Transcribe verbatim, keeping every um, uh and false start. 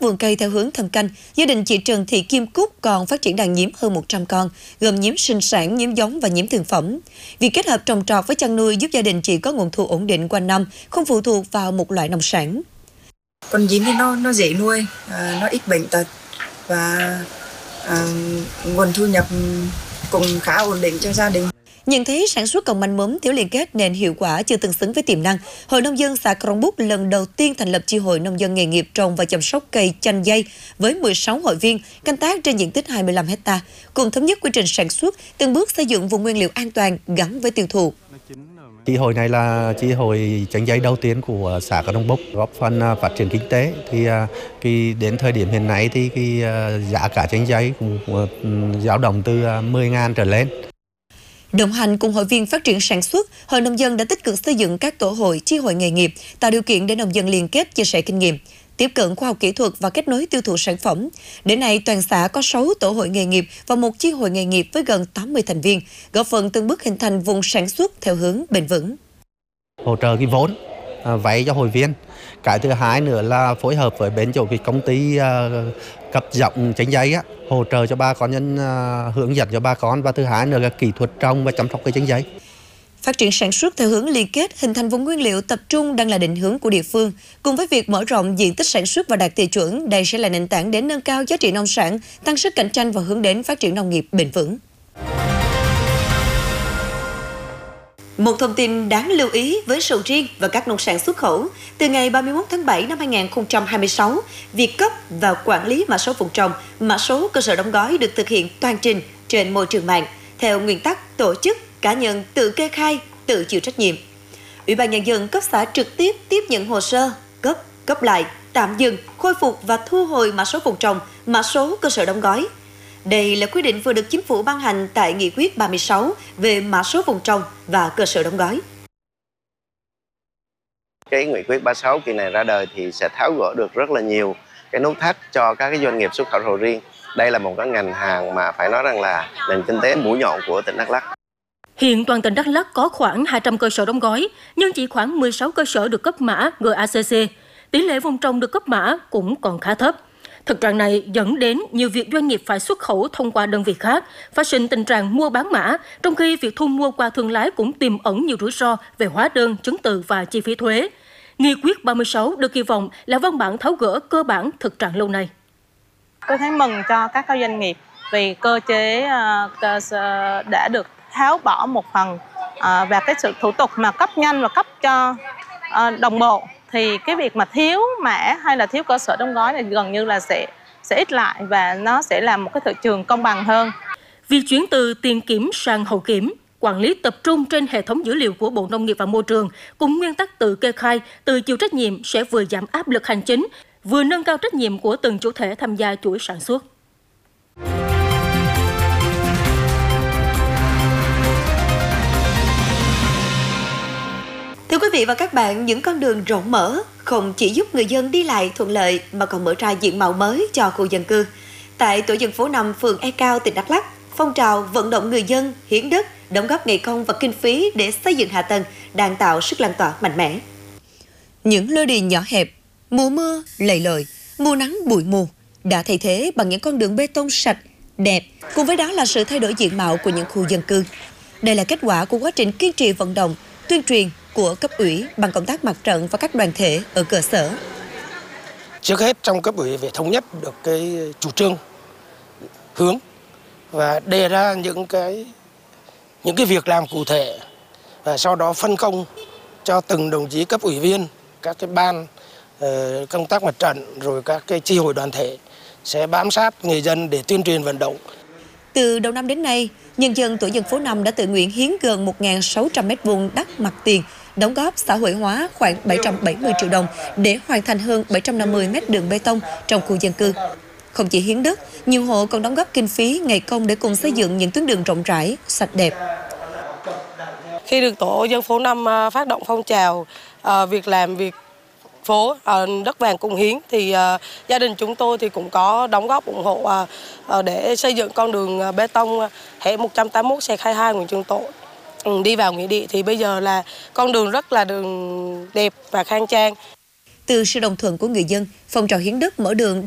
vườn cây theo hướng thâm canh, gia đình chị Trần Thị Kim Cúc còn phát triển đàn nhím hơn một trăm con, gồm nhím sinh sản, nhím giống và nhím thương phẩm. Việc kết hợp trồng trọt với chăn nuôi giúp gia đình chị có nguồn thu ổn định quanh năm, không phụ thuộc vào một loại nông sản. Con nhím thì nó nó dễ nuôi, à, nó ít bệnh tật và à, nguồn thu nhập cũng khá ổn định cho gia đình. Nhận thấy sản xuất còn manh mún, thiếu liên kết nên hiệu quả chưa tương xứng với tiềm năng, Hội Nông dân xã Crong Búc lần đầu tiên thành lập chi hội nông dân nghề nghiệp trồng và chăm sóc cây chanh dây với mười sáu hội viên canh tác trên diện tích hai mươi lăm héc ta, cùng thống nhất quy trình sản xuất, từng bước xây dựng vùng nguyên liệu an toàn gắn với tiêu thụ. Chi hội này là chi hội chanh dây đầu tiên của xã Crong Búc, góp phần phát triển kinh tế. Thì khi đến thời điểm hiện nay thì cái giá cả chanh dây cũng dao động từ mười nghìn trở lên. Đồng hành cùng hội viên phát triển sản xuất, Hội Nông dân đã tích cực xây dựng các tổ hội, chi hội nghề nghiệp, tạo điều kiện để nông dân liên kết, chia sẻ kinh nghiệm, tiếp cận khoa học kỹ thuật và kết nối tiêu thụ sản phẩm. Đến nay, toàn xã có sáu tổ hội nghề nghiệp và một chi hội nghề nghiệp với gần tám mươi thành viên, góp phần từng bước hình thành vùng sản xuất theo hướng bền vững. Hỗ trợ cái vốn vay cho hội viên. Cái thứ hai nữa là phối hợp với bên chỗ cái công ty cấp giống chanh dây á, hỗ trợ cho bà con nhân, hướng dẫn cho bà con, và thứ hai nữa là kỹ thuật trồng và chăm sóc cây chanh dây. Phát triển sản xuất theo hướng liên kết, hình thành vùng nguyên liệu tập trung đang là định hướng của địa phương. Cùng với việc mở rộng diện tích sản xuất và đạt tiêu chuẩn, đây sẽ là nền tảng để nâng cao giá trị nông sản, tăng sức cạnh tranh và hướng đến phát triển nông nghiệp bền vững. Một thông tin đáng lưu ý với sầu riêng và các nông sản xuất khẩu. Từ ngày ba mươi mốt tháng bảy năm hai nghìn không trăm hai mươi sáu, việc cấp và quản lý mã số vùng trồng, mã số cơ sở đóng gói được thực hiện toàn trình trên môi trường mạng, theo nguyên tắc tổ chức, cá nhân tự kê khai, tự chịu trách nhiệm. Ủy ban Nhân dân cấp xã trực tiếp tiếp nhận hồ sơ, cấp, cấp lại, tạm dừng, khôi phục và thu hồi mã số vùng trồng, mã số cơ sở đóng gói. Đây là quy định vừa được Chính phủ ban hành tại Nghị quyết ba mươi sáu về mã số vùng trồng và cơ sở đóng gói. Cái Nghị quyết ba mươi sáu kỳ này ra đời thì sẽ tháo gỡ được rất là nhiều cái nút thắt cho các cái doanh nghiệp xuất khẩu sầu riêng. Đây là một cái ngành hàng mà phải nói rằng là nền kinh tế mũi nhọn của tỉnh Đắk Lắk. Hiện toàn tỉnh Đắk Lắk có khoảng hai trăm cơ sở đóng gói, nhưng chỉ khoảng mười sáu cơ sở được cấp mã G A C C. Tỷ lệ vùng trồng được cấp mã cũng còn khá thấp. Thực trạng này dẫn đến nhiều việc doanh nghiệp phải xuất khẩu thông qua đơn vị khác, phát sinh tình trạng mua bán mã, trong khi việc thu mua qua thương lái cũng tiềm ẩn nhiều rủi ro về hóa đơn, chứng từ và chi phí thuế. Nghị quyết ba mươi sáu được kỳ vọng là văn bản tháo gỡ cơ bản thực trạng lâu nay. Tôi thấy mừng cho các doanh nghiệp vì cơ chế đã được tháo bỏ một phần và cái sự thủ tục mà cấp nhanh và cấp cho đồng bộ, thì cái việc mà thiếu mã hay là thiếu cơ sở đóng gói này gần như là sẽ sẽ ít lại, và nó sẽ làm một cái thị trường công bằng hơn. Việc chuyển từ tiền kiểm sang hậu kiểm, quản lý tập trung trên hệ thống dữ liệu của Bộ Nông nghiệp và Môi trường cùng nguyên tắc tự kê khai, tự chịu trách nhiệm sẽ vừa giảm áp lực hành chính, vừa nâng cao trách nhiệm của từng chủ thể tham gia chuỗi sản xuất. Thưa quý vị và các bạn, những con đường rộng mở không chỉ giúp người dân đi lại thuận lợi mà còn mở ra diện mạo mới cho khu dân cư. Tại tổ dân phố năm, phường E Cao, tỉnh Đắk Lắk, phong trào vận động người dân hiến đất, đóng góp ngày công và kinh phí để xây dựng hạ tầng đang tạo sức lan tỏa mạnh mẽ. Những lối đi nhỏ hẹp, mùa mưa lầy lội, mùa nắng bụi mù đã thay thế bằng những con đường bê tông sạch, đẹp, cùng với đó là sự thay đổi diện mạo của những khu dân cư. Đây là kết quả của quá trình kiên trì vận động, tuyên truyền của cấp ủy bằng công tác mặt trận và các đoàn thể ở cơ sở. Trước hết trong cấp ủy phải thống nhất được cái chủ trương, hướng và đề ra những cái những cái việc làm cụ thể, và sau đó phân công cho từng đồng chí cấp ủy viên, các cái ban uh, công tác mặt trận rồi các cái chi hội đoàn thể sẽ bám sát người dân để tuyên truyền vận động. Từ đầu năm đến nay, nhân dân tổ dân phố năm đã tự nguyện hiến gần một nghìn sáu trăm mét vuông đất mặt tiền, đóng góp xã hội hóa khoảng bảy trăm bảy mươi triệu đồng để hoàn thành hơn bảy trăm năm mươi mét đường bê tông trong khu dân cư. Không chỉ hiến đất, nhiều hộ còn đóng góp kinh phí ngày công để cùng xây dựng những tuyến đường rộng rãi, sạch đẹp. Khi được tổ dân phố năm phát động phong trào uh, việc làm việc phố uh, đất vàng cùng hiến thì uh, gia đình chúng tôi thì cũng có đóng góp ủng hộ uh, uh, để xây dựng con đường uh, bê tông uh, hẻ một trăm tám mươi mốt xẹt hai mươi hai Nguyễn Trường Tộ um, đi vào Nghĩa Địa, thì bây giờ là con đường rất là đường đẹp và khang trang. Từ sự đồng thuận của người dân, phong trào hiến đất mở đường